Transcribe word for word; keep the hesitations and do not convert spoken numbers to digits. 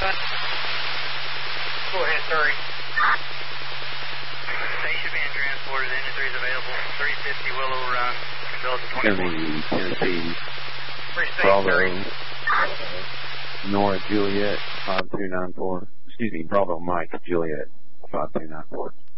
Go ahead, sorry. They should be in transported. Engine three is available. three fifty Willow Run. Building twenty-four. Tennessee, Bravo, Nora Juliet, five two nine four. Excuse me, Bravo Mike Juliet, five two nine four.